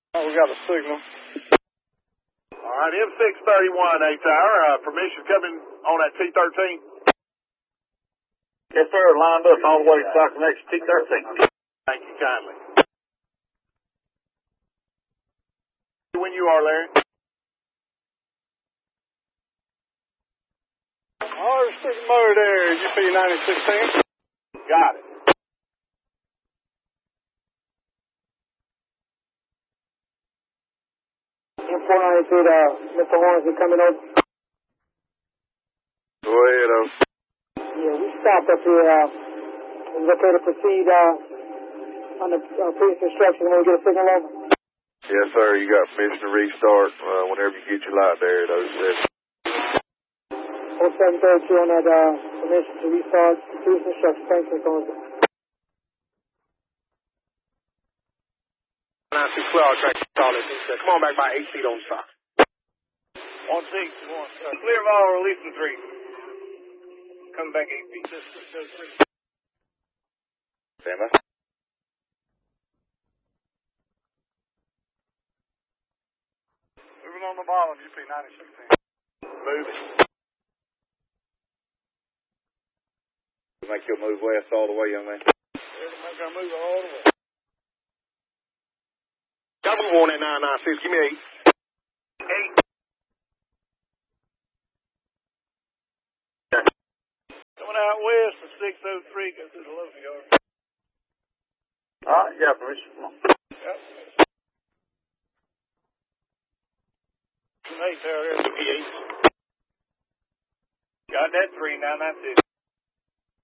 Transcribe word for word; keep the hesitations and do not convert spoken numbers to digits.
Oh, we got a signal. All right, M six thirty-one, eight Tower. Uh, permission coming on that T thirteen? Yes, sir. Lined up all the way to Stock Connection T thirteen. Thank you kindly. When you are, Larry. Oh, restricted motor there, U P ninety sixteen. Got it. M four ninety-two, uh, Mister Hornsby coming over. Go ahead, um. Yeah, we stopped up here. Uh, is it okay to proceed uh, on the uh, previous instruction when we get a signal over? Yes, sir. You got permission to restart uh, whenever you get your light there at oh seven. oh seven thirty-two on that uh, permission to restart the previous instruction. Thank you, Mister Hornsby. nine six twelve, track call it. Come on back by eight feet on stock. One six one. Uh, clear ball, release the three. Coming back eight feet. Just, just, just three. Stand by. Moving on the bottom, U P ninety sixteen. Moving. Make your move west all the way, young man. Everybody's gonna move all the way. Got move on that nine nine six. Give me eight. Eight. Coming out west for six oh three, go through the loading yard. All right, you got permission. Come on. Yep. Eight Tower, U P eight. Got that three nine nine six.